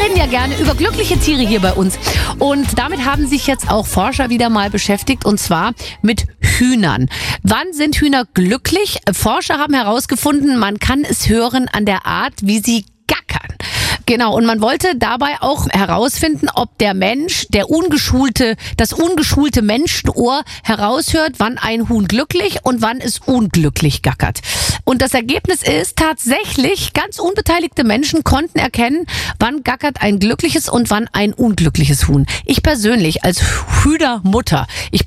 reden ja gerne über glückliche Tiere hier bei uns. Und damit haben sich jetzt auch Forscher wieder mal beschäftigt, und zwar mit Hühnern. Wann sind Hühner glücklich? Forscher haben herausgefunden, man kann es hören an der Art, wie sie gackern. Genau, und man wollte dabei auch herausfinden, ob der Mensch, das ungeschulte Menschenohr heraushört, wann ein Huhn glücklich und wann es unglücklich gackert. Und das Ergebnis ist tatsächlich, ganz unbeteiligte Menschen konnten erkennen, wann gackert ein glückliches und wann ein unglückliches Huhn. Ich persönlich als Hühnermutter, ich